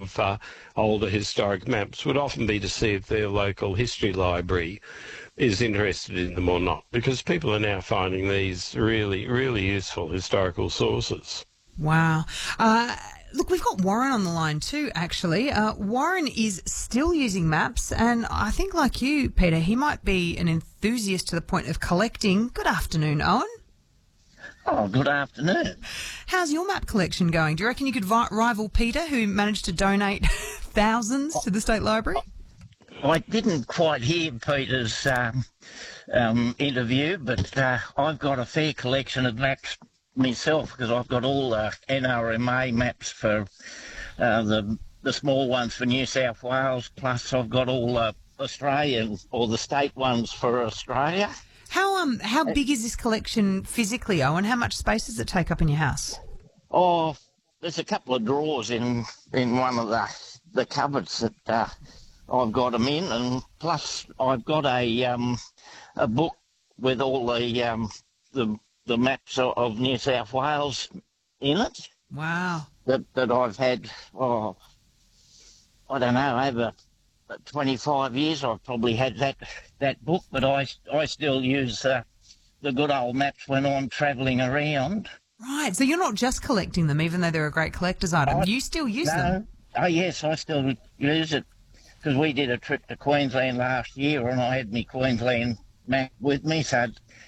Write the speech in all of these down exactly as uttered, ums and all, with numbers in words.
of uh, older historic maps would often be to see if their local history library is interested in them or not, because people are now finding these really, really useful historical sources. Wow. Uh, look, we've got Warren on the line too, actually. Uh, Warren is still using maps, and I think like you, Peter, he might be an enthusiast to the point of collecting. Good afternoon, Owen. Oh, good afternoon. How's your map collection going? Do you reckon you could vi- rival Peter, who managed to donate thousands to the State Library? I didn't quite hear Peter's um, um, interview, but uh, I've got a fair collection of maps myself, because I've got all the N R M A maps for uh, the the small ones for New South Wales, plus I've got all the Australian or the state ones for Australia. How um how big is this collection physically, Owen? How much space does it take up in your house? Oh, there's a couple of drawers in in one of the the cupboards that uh, I've got them in, and plus I've got a um a book with all the um the the maps of, of New South Wales in it. Wow. That that I've had, oh, I don't know, over twenty-five years I've probably had that that book, but I, I still use uh, the good old maps when I'm travelling around. Right, so you're not just collecting them, even though they're a great collector's item. I, you still use no, them? Oh, yes, I still use it, because we did a trip to Queensland last year and I had my Queensland map with me, so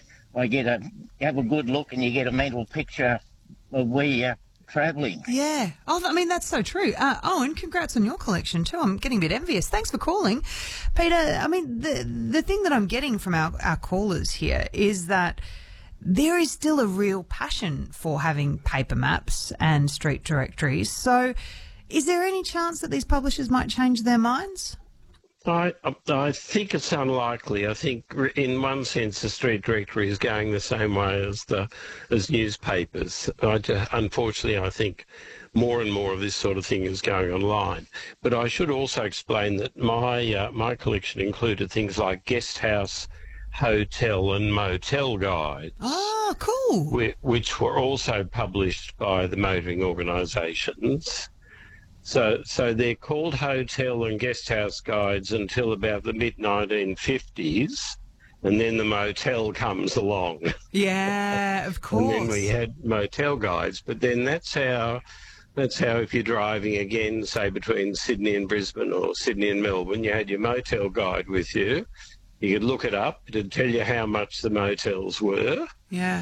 I get a have a good look and you get a mental picture of where you're travelling. Yeah. Oh, I mean, that's so true. Uh, Owen, congrats on your collection too. I'm getting a bit envious. Thanks for calling. Peter, I mean, the the thing that I'm getting from our, our callers here is that there is still a real passion for having paper maps and street directories. So is there any chance that these publishers might change their minds? I, I think it's unlikely. I think, in one sense, the street directory is going the same way as the as newspapers. I just, unfortunately, I think more and more of this sort of thing is going online. But I should also explain that my uh, my collection included things like guest house, hotel, and motel guides. Oh, cool! Which were also published by the motoring organisations. So, so they're called hotel and guest house guides until about the mid nineteen fifties, and then the motel comes along. Yeah, of course. And then we had motel guides, but then that's how, that's how if you're driving again, say between Sydney and Brisbane or Sydney and Melbourne, you had your motel guide with you. You could look it up. It'd tell you how much the motels were. Yeah.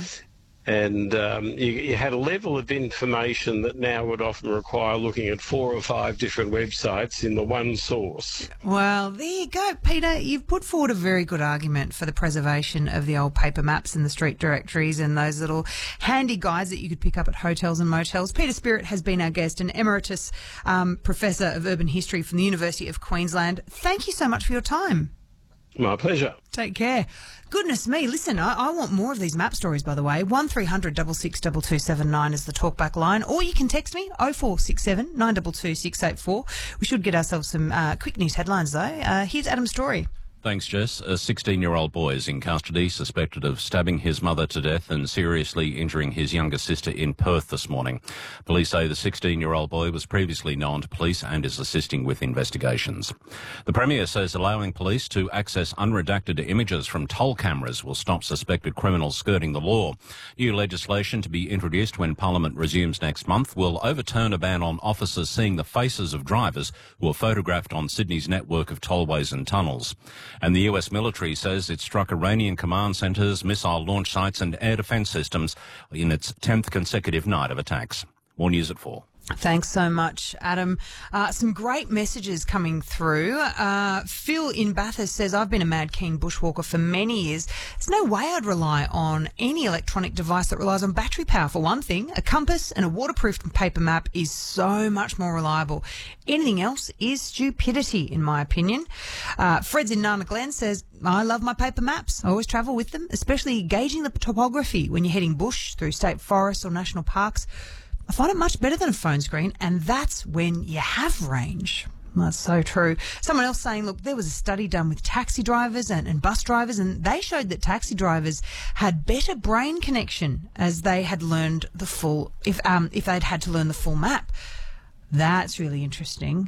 And um, you, you had a level of information that now would often require looking at four or five different websites in the one source. Well, there you go, Peter. You've put forward a very good argument for the preservation of the old paper maps and the street directories and those little handy guides that you could pick up at hotels and motels. Peter Spirit has been our guest, an emeritus um, professor of urban history from the University of Queensland. Thank you so much for your time. My pleasure. Take care. Goodness me, listen, I, I want more of these map stories, by the way. one three hundred six six two two seven nine is the talkback line, or you can text me, oh four six seven nine two two six eight four. We should get ourselves some uh, quick news headlines, though. Uh, here's Adam's story. Thanks, Jess. A sixteen-year-old boy is in custody, suspected of stabbing his mother to death and seriously injuring his younger sister in Perth this morning. Police say the sixteen-year-old boy was previously known to police and is assisting with investigations. The Premier says allowing police to access unredacted images from toll cameras will stop suspected criminals skirting the law. New legislation to be introduced when Parliament resumes next month will overturn a ban on officers seeing the faces of drivers who are photographed on Sydney's network of tollways and tunnels. And the U S military says it struck Iranian command centres, missile launch sites and air defence systems in its tenth consecutive night of attacks. More news at four. Thanks so much, Adam. Uh, some great messages coming through. Uh, Phil in Bathurst says, I've been a mad keen bushwalker for many years. There's no way I'd rely on any electronic device that relies on battery power, for one thing. A compass and a waterproof paper map is so much more reliable. Anything else is stupidity, in my opinion. Uh, Fred's in Nana Glen says, I love my paper maps. I always travel with them, especially gauging the topography when you're heading bush through state forests or national parks. I find it much better than a phone screen, and that's when you have range. That's so true. Someone else saying, look, there was a study done with taxi drivers and, and bus drivers, and they showed that taxi drivers had better brain connection as they had learned the full, if um if they'd had to learn the full map. That's really interesting.